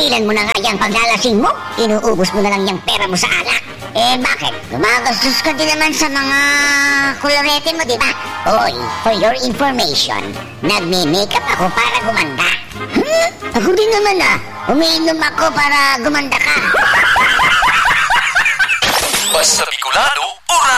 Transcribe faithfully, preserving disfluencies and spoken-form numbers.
Tigilan mo na nga yung paglalasing mo. Inuubos mo na lang yung pera mo sa alak. Eh, bakit? Gumagastos ka din naman sa mga kolorete mo, di ba? Oy, for your information, nagme-makeup ako para gumanda. Huh? Ako din naman ah. Umiinom ako para gumanda ka. Basta Bicolano